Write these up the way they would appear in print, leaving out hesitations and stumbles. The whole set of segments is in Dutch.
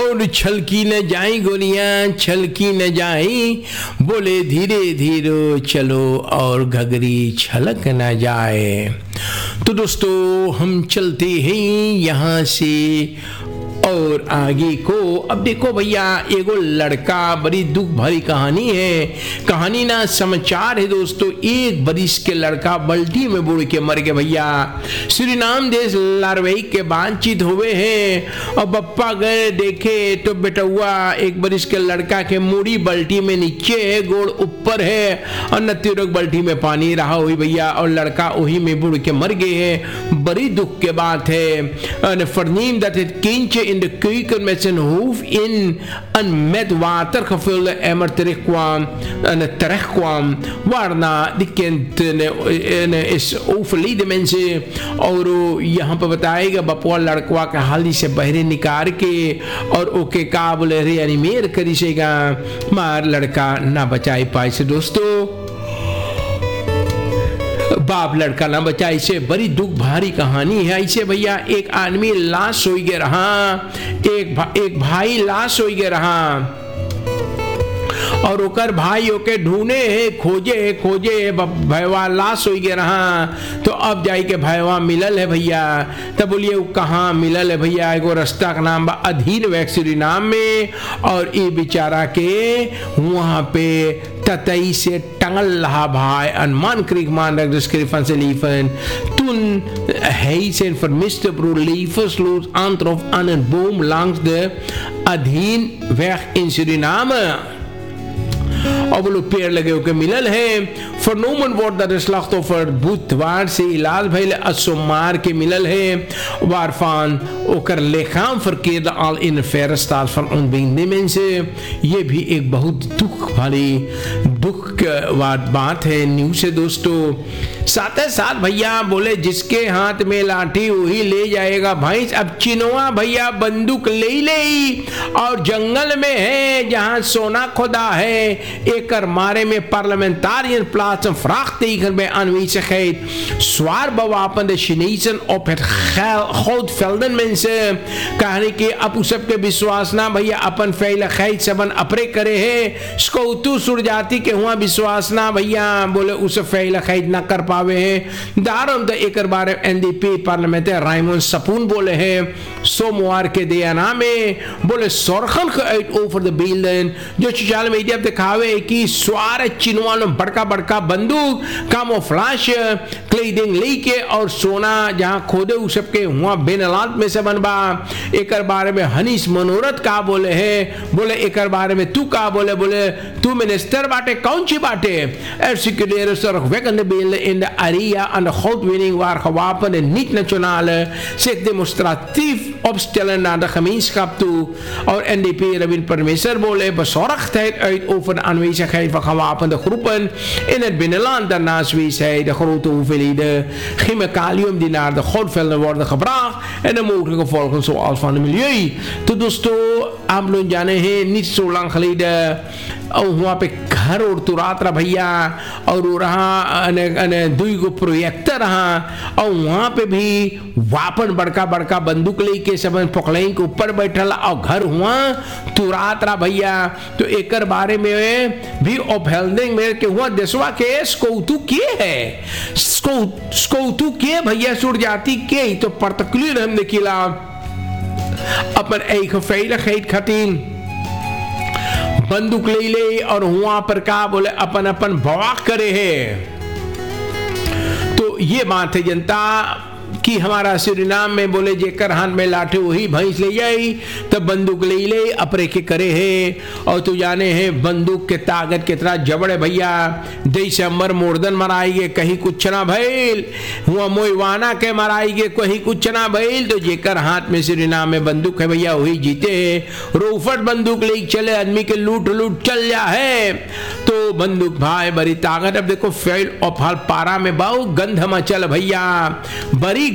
और छलकी न जाई गोलियां छलकी न जाई, बोले धीरे धीरे चलो और घघरी छलक न जाए। तो दोस्तों हम चलते हैं यहाँ से और आगे को। अब देखो भैया एगो लड़का, बड़ी दुख भरी कहानी है, कहानी ना समाचार है दोस्तों। एक बरिस के लड़का बल्टी में बुड़ के मर गए भैया। सूरीनाम देश लारवई के बातचीत हुए हैं और बप्पा गए देखे तो बेटुआ एक बरिस के लड़का के मूड़ी बल्टी में नीचे है, गोड़ ऊपर है और नत्यूरक बल्टी में पानी रहा हुई भैया, और लड़का वही में बुड़ के मर गए हैं। बड़ी दुख के बात है। verneem dat het kindje in de keuken met zijn hoofd in een met water gevulde emmer terechtkwam, waarna die kind is overleden mensen। और यहाँ पर बताएगा बपुआ लड़कवा के हाली से बहरे निकाल के और ओके का बोले रिएनिमेट करीसेगा, मार लड़का ना बचाई पाए से दोस्तों। बाप लड़का ना बचा, इसे बड़ी दुख भारी कहानी है। इसे भैया एक आदमी लाश हो गया रहा, एक भाई लाश हो गया रहा और ओकर भाई ओके ढूंढे है, खोजे भैया लाश हो गया रहा। तो अब जाई के भैया मिलल है भैया। तब बोलिए वो कहाँ मिलल है भैया? एगो रास्ता का नाम बा अधीन वैक्सीरी नाम में, और ये बेचारा के वहाँ पे ततई से टंगल रहा भाई। अनुमान क्रिक मान रख skriven ze leven. Toen hij zijn vermiste broer levensloos aantrof aan een boom langs de Adheenweg in Suriname. और वो लोग पेड़ लगे होकर मिलल है। vernomen wordt dat de slachtoffer बुधवार से इलाज भइल सोमवार के मिलल है, waarvan ओकर lichaam verkeerde al in een verre staat van ontbinding mensen। ये भी एक बहुत दुख बात है, न्यूज़ है दोस्तों। साथ ही साथ भैया बोले जिसके हाथ में लाठी वही ले जाएगा भैंस। अब चिनवा भैया बंदूक ले और जंगल में है जहां सोना खोदा है, एकर मारे में parlementariër plaatsen vraag tegen bij aanwezigheid. Zwaar bewapende Chinezen op het goudvelden mensen। कहने के अब उस सबके विश्वास ना भैया अपन veiligheid सबन अपरे करे है। स्कौतु सुरजाति के हुआ विश्वास ना भैया बोले उस veiligheid ना कर पावे है। daarom de एकर बारे NDP parlementair Raymond Sapoen बोले है सोमवार के DNA में बोले zorgen geuit over de beelden जो सोशल मीडिया पे दिखावे कि स्वार चिनवान बड़का बंदूक कामोफ्लाज क्लेडिंग लेके और सोना जहां खोदे उस सबके हुआ बेनलात में से बनबा। एकर बारे में हनीश मनोरथ का बोले है, बोले एकर बारे में तू का बोले तू मिनिस्टर बाटे कौन सी बाटे। executeren zorgwekkende beelden in de area aan de goudwinning waar gewapende niet-nationale zich demonstratief opstellen naar de gemeenschap toe। और NDP रविंद्र परमेश्वर बोले bezorgdheid uit over de aanwezigheid van gewapende groepen in het binnenland। Daarnaast wees hij de grote hoeveelheden chemicalium die naar de goudvelden worden gebracht en de mogelijke gevolgen zoals van het milieu। तो दोस्तों आप लोग जाने हैं नहीं so lang geleden और वहाँ पे घर और तुरात्रा भैया और रहा दुईगो प्रोजेक्टर रहा और वहाँ पे भी वापन बड़का बंदूक लेके सब पकड़े के ऊपर बैठल और घर हुआ तुरात्रा भैया। तो एकर बारे में भी ऑफहेल्डिंग में के हुआ देशवा के स्कौतु के है स्कौतु के भैया सुर जाति के तो पर्टिकुलर हम देखिला अपन एक veiligheid खातिर बंदूक ले और वहां पर का बोले अपन बवाक करे है। तो ये बात है जनता कि हमारा सूरीनाम में बोले जेकर हाथ में लाठी वही भैंस ले जाई तब बंदूक ले अपरे के करे है। और तू जाने है बंदूक के ताकत कितना जबड़ है भैया। दिसंबर मोर्दन मराएंगे कहीं कुछ ना भइल, हुआ मोइवाना के मराएंगे कहीं कुछ ना भइल। तो जेकर हाथ में सूरीनाम में बंदूक है भैया वही जीते है। रोफट बंदूक ले चले आदमी के लूट चल जा है तो बंदूक भाई बड़ी ताकत। अब देखो फेल ऑफ हाल पारा में बहु गंध मचल भैया, बड़ी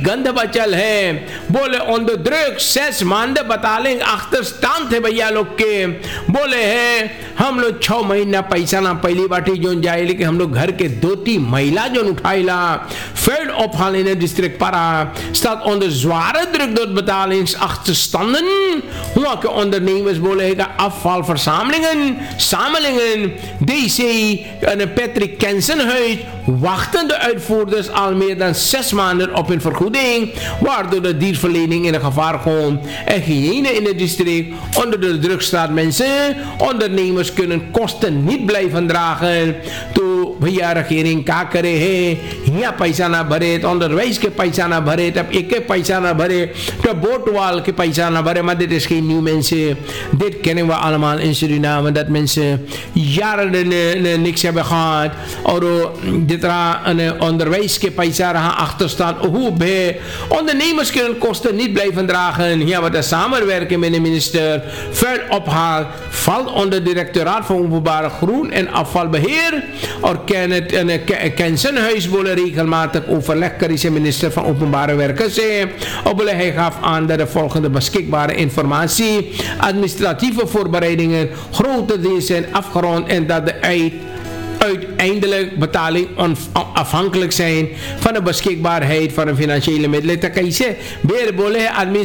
गंध बचल है। बोले onder druk 6 maanden betaling achterstand है भैया लोग के। बोले है हम लोग 6 महीना पैसा ना पहली बाटी जो जाए, लेकिन हम लोग घर के 2-3 महिला जो उठाईला veldophaal in het district Para staat onder zware druk door betalingsachterstanden. Welke ondernemers bolen afvalverzamelingen, samelingen, DC en Patrick Kensenhuis wachten de uitvoerders al meer dan 6 maanden op een vergoeding, waardoor de dienstverlening in gevaar komt en hygiëne in het district onder de druk staat. Mensen, ondernemers kunnen kosten niet blijven dragen. तो भैया regering क्या करे है, यहाँ पैसा ना भरे तो onderwijs के पैसा ना भरे, तब एक पैसा ना भरे तो bootwal के पैसा ना भरे. Maar dit is geen nieuw, mensen. Dit kennen we allemaal in Suriname, dat mensen jaren niks hebben gehad और dit onderwijs के पैसा रहा achterstand. Hoe bij ondernemers kunnen kosten niet blijven dragen. Hier wordt de samenwerking met de minister vuilophaal valt onder directoraat van openbare groen en afvalbeheer. और Kensenhuis बोले regelmatig overleg krijgt de minister van Openbare Werken से. और बोले hij gaf aan dat de volgende beschikbare informatie, administratieve voorbereidingen grotendeels zijn afgerond en dat de uiteindelijk betaling afhankelijk zijn van de beschikbaarheid van de financiële middelen. Dan kan je zeggen, weer बोले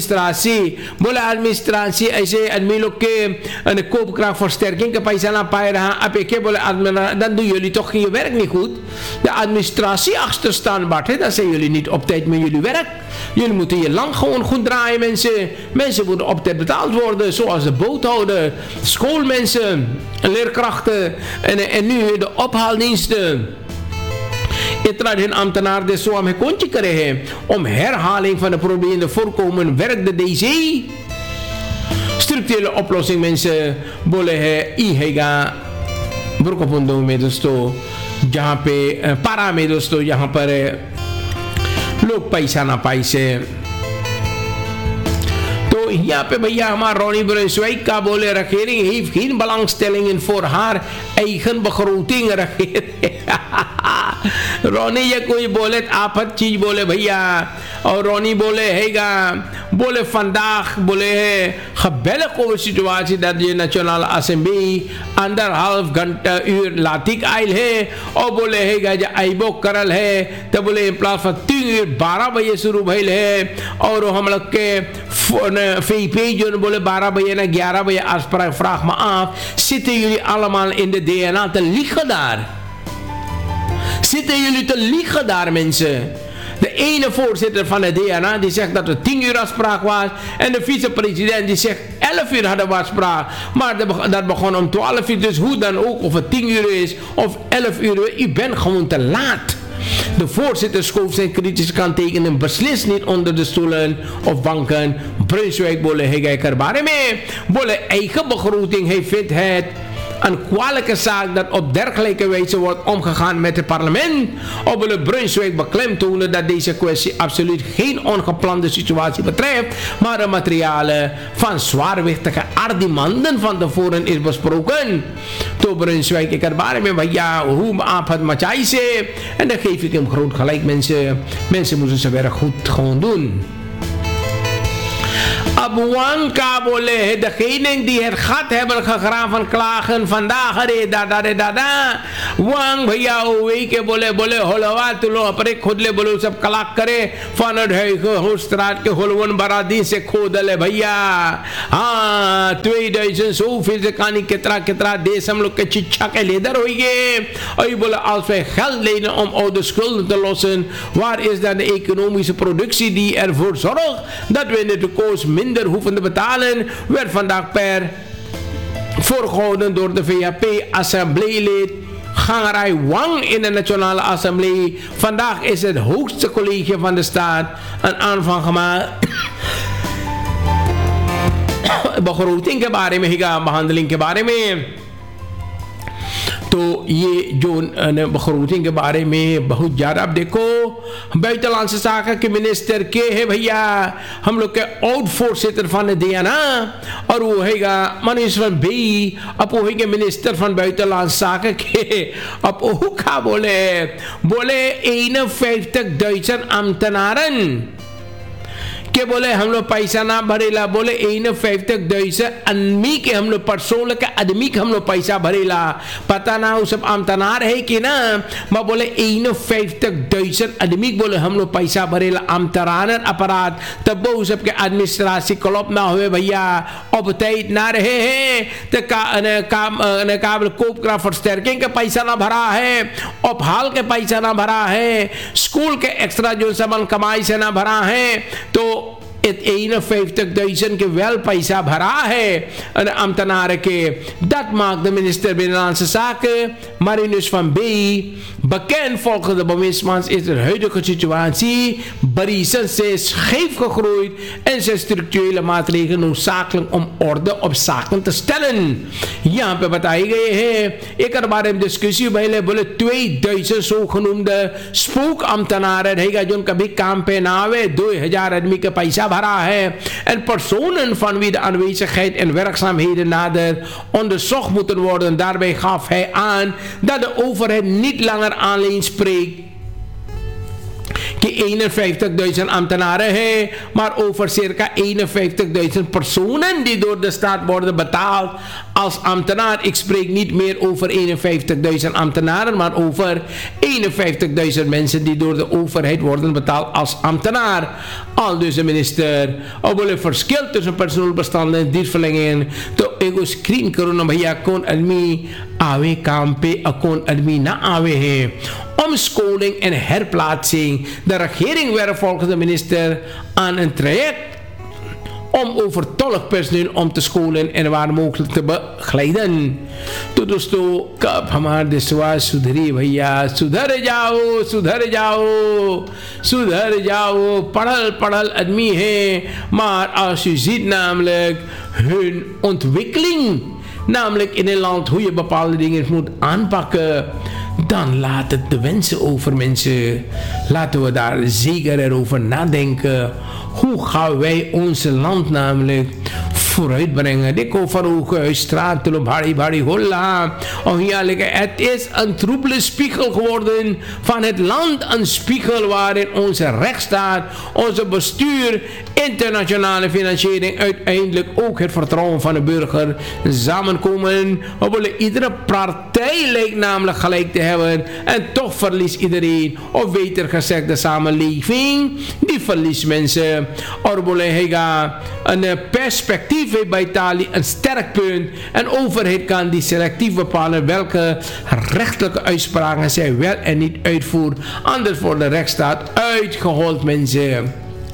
administratie, ऐसे आदमी लोग के koopkrachtversterking के पैसा ना पाए रहा, अब एक बोले dan doen jullie toch je werk niet goed. De administratie achterstand baat, dan zijn jullie niet op tijd met jullie werk. Jullie moeten je lang gewoon goed draaien, mensen. Mensen moeten op tijd betaald worden, zoals de boothouder, schoolmensen, leerkrachten en nu de ophaaldiensten. इतना दिन ambtenaar de zo aan kontje krijgen om herhaling van de problemen te voorkomen, werkt de DC. Structurele oplossing, mensen, बोले है ई हैगा बुरकोपुंडो में दोस्तों, जहाँ पे पारा में दोस्तों, जहाँ पर लोग पैसा ना पाई से. Hier पे भैया हमारा Ronnie Brunswijk का बोले regering heeft geen belangstellingen voor haar eigen begroting. Ronnie ये कोई बोले आफत चीज बोले भैया, और Ronnie बोले हैगा बोले vandaag बोले है geweldige situatie dat de Nationale Assemblee 1,5 uur latik oil है और बोले हैगा जो आइबो करल है तो बोले in plaats van 10 uur 12 बजे शुरू भइल है और हम लोग के VP जो बोले 12 बजे ना 11 बजे afspraak vraag me af, zitten jullie allemaal in de DNA te liegen daar? Zitten jullie te liegen daar, mensen? De ene voorzitter van de DNA die zegt dat er 10 uur afspraak was. En de vicepresident die zegt 11 uur hadden we afspraak. Maar dat begon om 12 uur. Dus hoe dan ook, of het 10 uur is of 11 uur. U bent gewoon te laat. De voorzitter schoof zijn kritische kanttekeningen beslist niet onder de stoelen of banken. Brunswijk बोले है के बारे में बोले eigen begroting hij vindt het een kwalijke zaak dat op dergelijke wijze wordt omgegaan met het parlement. Op de Brunswijk beklemtonen dat deze kwestie absoluut geen ongeplande situatie betreft, maar de materialen van zwaarwichtige argumenten van tevoren is besproken. Toen Brunswijk ik erbij ben, maar ja, hoe aap het matjaise. En dan geef ik hem groot gelijk, mensen. Mensen moeten zijn werk goed gewoon doen. Abuang ka बोले degenen die het gat hebben gegraven klagen vandaag da Wang भैया वही के बोले होलवा तुलो अपने खुद ले बोलो सब कलाक करे फनड है होस्त्रात के होलवन बरादी से खोद ले भैया. हाँ 2000 से कहानी कितना देश हम लोग के शिक्षा के लीडर होइए. और ये बोले als wij geld lenen om oude schulden te lossen, waar is dan de economische productie die ervoor zorgt dat we in de toekomst minder hoeven te betalen, werd vandaag per voorgehouden door de VHP-assembleelid Gangarai Wang in de Nationale Assemblee. Vandaag is het hoogste college van de staat een aanvang gemaakt. begroting के बारे में Higa behandeling के बारे में. तो ये जो begroting के बारे में बहुत ज़्यादा आप देखो buitenlandse zaken के मिनिस्टर के है भैया हम लोग के out voorzitter van de DNA और वो हैगा मनीष van बी अब वो हैगा मिनिस्टर van buitenlandse zaken के अब वो क्या बोले 51,000 ambtenaren कि बोले हम लोग पैसा ना भरेला, बोले 51,000 आदमी के हम लोग persoonlijke आदमी के हम लोग पैसा भरेला, पता ना वो सब ambtenaar है कि ना, maar बोले 51,000 आदमी बोले हम लोग पैसा भरेला ambtenaar apparaat, तब वो सब के administratie klopt ना हुए भैया, op tijd ना रहे हैं तो काबल koopkrachtversterking के पैसा ना भरा है, op हाल के पैसा ना भरा है, स्कूल के एक्स्ट्रा जो सामान कमाई से ना भरा है, तो 51,000 के wel पैसा भरा है en ambtenaren के. Dat maakt de minister Binnenlandse Zaken Marinus van B bekend. Volgens de bewindsman is de huidige situatie bereidsend scheef gegroeid en zijn structurele maatregelen noodzakelijk om orde op zaken te stellen. यहाँ पे बताई गई है एक बारे में डिस्कशन पहले बोले 2000 zogenoemde spookambtenaren रहेगा जो कभी काम पे ना आवे, 2000 आदमी के पैसा भरा है en personen van wie de aanwezigheid en werkzaamheden nader onderzocht moeten worden. Daarbij gaf hij aan dat de overheid niet langer alleen spreekt कि 51,000 ambtenaren हैं, maar over circa 51,000 personen die door de staat worden betaald als ambtenaar. Ik spreek niet meer over 51,000 ambtenaren, maar over 51,000 mensen die door de overheid worden betaald als ambtenaar. Al dus de minister, op het verschil tussen personeelbestanden en dienstverlengingen, तो एगो स्क्रीन करो ना भैया कौन आदमी आवे काम पे और कौन आदमी ना आवे है. Omscholing en herplaatsing. De regering werkt volgens de minister aan een traject om overtollig om te scholen en waar mogelijk te begeleiden. तो दोस्तों कब हमारे देशवासी सुधरी भैया, सुधर जाओ सुधर जाओ सुधर जाओ. पढ़ल आदमी है, maar als u ziet namelijk hun ontwikkeling, namelijk in een land hoe je bepaalde dingen moet aanpakken, dan laat het de wensen over mensen. Laten we daar zeker erover nadenken. Hoe gaan wij ons land namelijk vooruitbrengen? Dikko Farouk, straat, bari holla. Het is een troebele spiegel geworden van het land. Een spiegel waarin onze rechtsstaat, onze bestuur, internationale financiering, uiteindelijk ook het vertrouwen van de burger samenkomen. We willen iedere partij lijkt namelijk gelijk te hebben en toch verliest iedereen. Of beter gezegd de samenleving, die verliest mensen. Orbole Hega, een perspectief heeft bij Italië een sterk punt. En overheid kan die selectief bepalen welke rechtelijke uitspraken zij wel en niet uitvoert. Anders wordt de rechtsstaat uitgehold, mensen.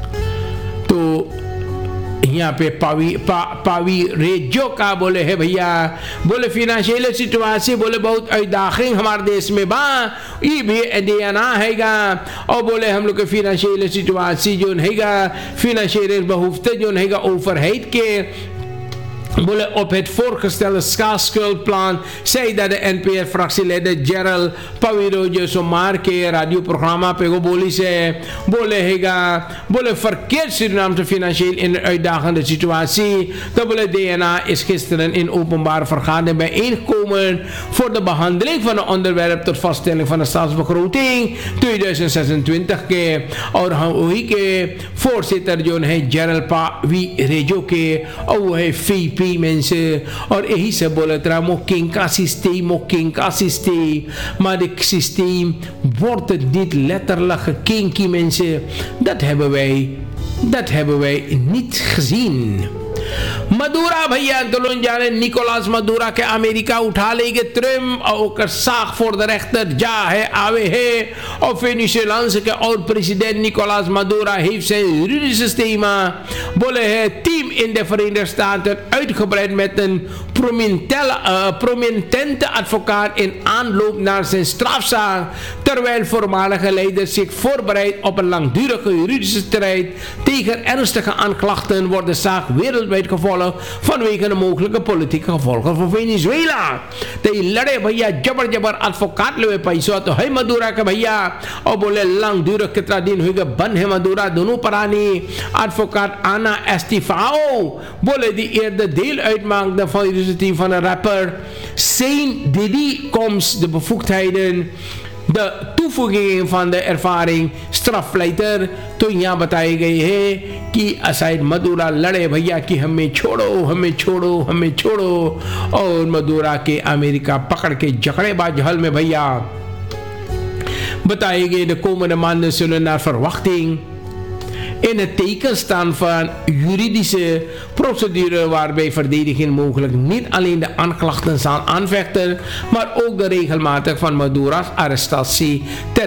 यहाँ पे पावी रेडियो का बोले है भैया, बोले financial situation बोले बहुत दाखिल हमारे देश में बा ये भी देना हैगा. और बोले हम लोग के फिनेंशियल सिचुएशन जो हैगा, फिनेंशियल behoefte जो हैगा overheid के बोले op het voorgestelde staatsschuldplan zei dat de NPR-fractieleider Gerald Pawirojo zomaar ke radioprogramma pe बोली से बोले हैगा, बोले verkeerd Surinaamse financieel in een uitdagende situatie. Dat बोले DNA is gisteren in openbare vergadering bijeengekomen voor de behandeling van een onderwerp tot vaststelling van de staatsbegroting 2026 के. और वही के voorzitter जो है Gerald Pawirojo के और वो है VP mensen. और यही से बोले था mokinka systeem, maar het systeem wordt het niet letterlijk gekinky, mensen. Dat hebben wij niet gezien. Madura भैया आंदोलन जाने निकोलास मदुरा के अमेरिका उठा लेंगे ट्रम्प और साख फॉर द रेchter जा है आवे है. और वेनेजुएलांस के और president Nicolas Maduro heeft zijn juridische systeem बोले है team in de Verenigde Staten uitgebreid met een prominente advocaat in aanloop naar zijn strafzaak, terwijl voormalige leiders zich voorbereidt op een langdurige juridische strijd tegen ernstige aanklachten, wordt de zaak wereldwijd gevolgd vanwege de mogelijke politieke gevolgen voor Venezuela. De लड़े भैया जबर advocaat ले पैसा तो है मदुरा के भैया. और बोले langdurig कितना दिन होगा बंद है मदुरा दोनों परानी advocaat Ana Estifao बोले die eerder deel uitmaakte van de justitie van een rapper Saint Diddy komt de bevoegdheden de toevoeging van de ervaring स्ट्रफलाइटर तो यहाँ बताई गई है कि असाइड मदुरा लड़े भैया कि हमें छोड़ो हमें छोड़ो हमें छोड़ो और मदुरा के अमेरिका पकड़ के जकड़ेबाज हल में भैया बताई गई de komende maanden zullen naar verwachting in het teken staan van juridische procedure waarbij verdediging mogelijk niet alleen de aanklachten zal aanvechten, maar ook de regelmatig van Maduro's arrestatie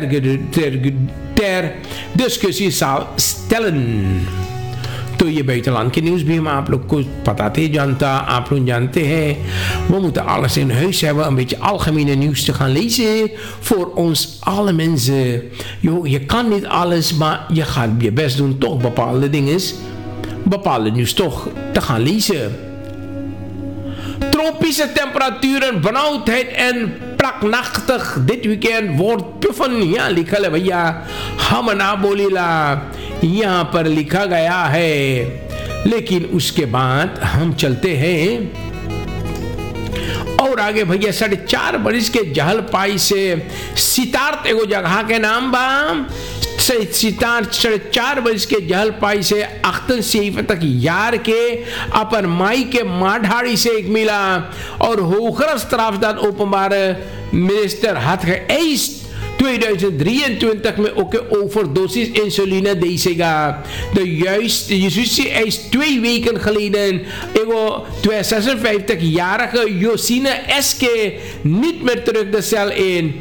ter discussie zal stellen. तो ये buitenland के न्यूज़ भी हम आप लोग को पता थे जानता आप लोग जानते हैं we moeten alles in huis hebben een beetje algemene nieuws te gaan lezen voor ons alle mensen. Je kan niet alles maar je gaat je best doen toch bepaalde dingen bepaalde nieuws toch te gaan lezen. Tropische temperaturen, benauwdheid en plaknachtig dit weekend wordt puffen. Ja, लिखा है भैया हम ना बोलीला यहाँ पर लिखा गया है लेकिन उसके बाद हम चलते हैं और आगे भैया 4.5 बरिस के जहल पाई से सितार एगो जगह के नाम बा सितार 4.5 बरिस के जहल पाई से अख्तर सेफ तक यार के अपन माई के माढ़ाड़ी से एक मिला और होकर strafdaad openbare minister had geëist 2023 met ook een overdosis insuline deze ga. De justitie eist 2 weken geleden de 56-jarige Josine Eske niet meer terug de cel in.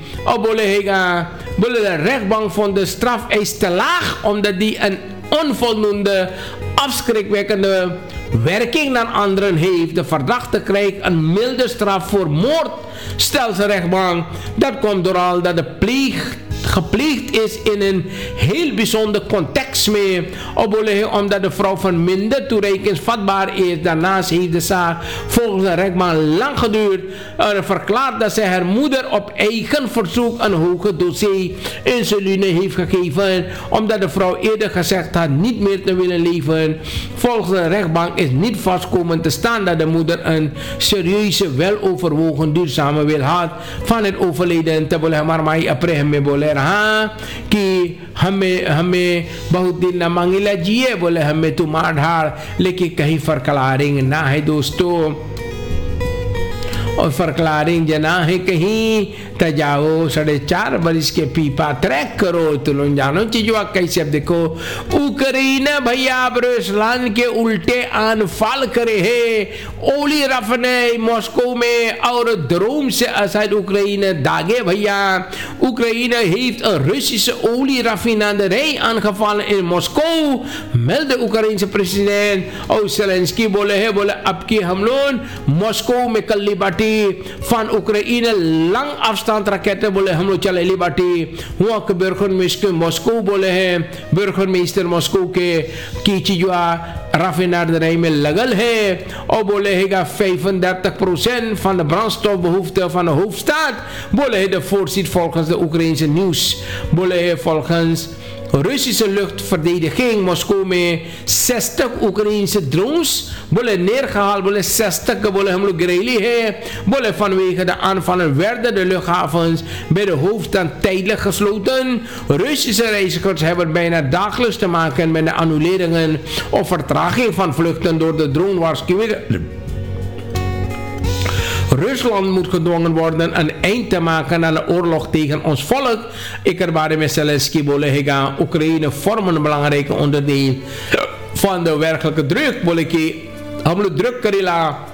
De rechtbank vond de strafeis te laag omdat die een onvoldoende afschrikwekkende werking naar anderen heeft. De verdachte krijgt een milde straf voor moord, stelt de rechtbank. Dat komt dooral dat de gepleegd is in een heel bijzonder context mee. Omdat de vrouw van minder toerekeningsvatbaar is. Daarnaast heeft de zaak volgens de rechtbank lang geduurd. Er verklaart dat zij haar moeder op eigen verzoek een hoge dosis insuline heeft gegeven. Omdat de vrouw eerder gezegd had niet meer te willen leven. Volgens de rechtbank is niet vastkomen te staan dat de moeder een serieuze, weloverwogen duurzame wil had van het overleden. Te बोले हमारे माई अपने हमें बोले रहा कि हमें बहुत दिन न मांगिला जिए बोले हमें तू मार ढाड़ लेकिन कहीं फरकलारिंग ना है दोस्तों और फरकलारिंग जना है कहीं त जाओ 4.5 बरिस के पीपा ट्रैक करो तो लोग जानो चीजवा कैसे अब देखो उक्रेन भैया अब रूसलैंड के उल्टे अनफाल करे है ओली रफ ने मॉस्को में और ड्रोन से असद उक्रेन दागे भैया Oekraïne heeft een Russische olieraffinaderij aangevallen in Moskou, meldde de Oekraïense president Zelensky बोले अब की हम लोग मॉस्को में कल्ली बाटी van Oekraïne lang afstand raketten बोले हम लोग चलेली बाटी हुआ के burgemeester Moskou बोले हैं burgemeester Moskou के की चीजवा raffinaderij में लगल है और बोले हैगा 35% van de brandstofbehoefte van de hoofdstad बोले है de voorziet volgens de Oekraïense nieuws बोले है volgens Russische luchtverdediging Moskou में 60 Oekraïense drones बोले neergehaald बोले 60 बोले हम लोग गिरेली है बोले vanwege de aanvallen werden de luchthavens bij de hoofdstad tijdelijk gesloten. Russische reizigers hebben bijna dagelijks te maken met de annuleringen of vertraging van vluchten door de drone-waarschuwingen. Rusland moet gedwongen worden een eind te maken aan de oorlog tegen ons volk. Ik ervaar met Zelensky bolega Oekraïne vormen een belangrijke onderdeel van de werkelijke druk. Bolleke, हम लोग druk करेला